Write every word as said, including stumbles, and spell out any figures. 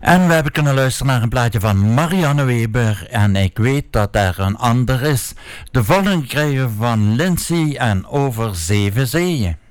En we hebben kunnen luisteren naar een plaatje van Marianne Weber. En ik weet dat er een ander is. De volgende krijgen we van Lindsay en Over Zeven Zeeën.